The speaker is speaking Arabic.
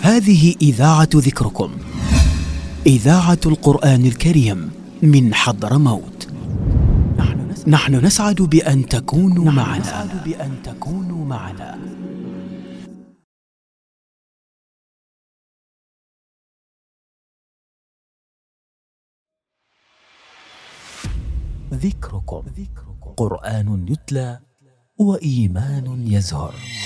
هذه إذاعة ذكركم، إذاعة القرآن الكريم من حضرموت. نحن نسعد بأن تكونوا معنا. ذكركم، قرآن يتلى وإيمان يزهر.